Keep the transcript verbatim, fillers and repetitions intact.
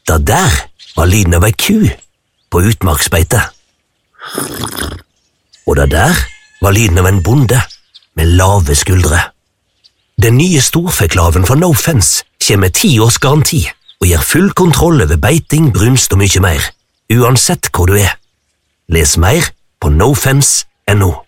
Det der var lyden av ei ku på utmarksbeite. Og det der var lyden av en bonde med lave skuldre. Den nye storfeklaven fra Nofence kommer med ti års garanti og gir full kontroll over beiting, brunst og mye mer, uansett hvor du er. Les mer på nofence punktum no.